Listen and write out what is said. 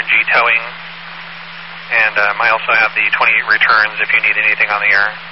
G towing, and I also have the 28 returns if you need anything on the air.